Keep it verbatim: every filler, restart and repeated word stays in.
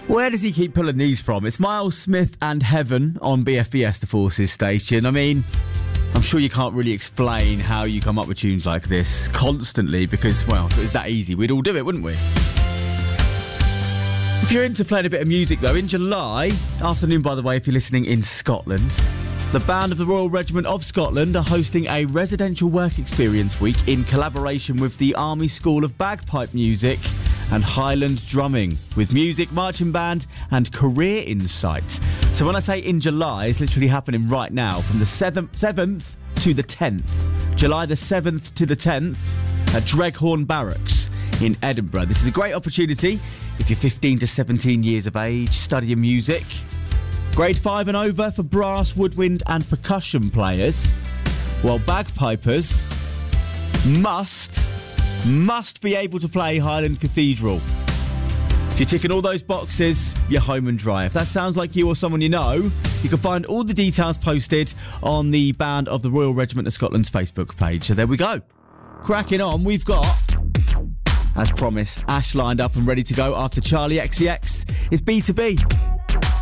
Where does he keep pulling these from? It's Miles Smith and Heaven on B F B S, the Forces station. I mean, I'm sure you can't really explain how you come up with tunes like this constantly because, well, if it was that easy, we'd all do it, wouldn't we? If you're into playing a bit of music, though, in July, afternoon, by the way, if you're listening in Scotland, the band of the Royal Regiment of Scotland are hosting a residential work experience week in collaboration with the Army School of Bagpipe Music and Highland Drumming, with music, marching band and career insight. So when I say in July, it's literally happening right now, from the seventh to the tenth. July the seventh to the tenth at Dreghorn Barracks in Edinburgh. This is a great opportunity if you're fifteen to seventeen years of age, studying music. Grade five and over for brass, woodwind and percussion players, while bagpipers must, must be able to play Highland Cathedral. If you're ticking all those boxes, you're home and dry. If that sounds like you or someone you know, you can find all the details posted on the Band of the Royal Regiment of Scotland's Facebook page. So there we go. Cracking on, we've got, as promised, Ash lined up and ready to go after Charlie X C X. It's B two B.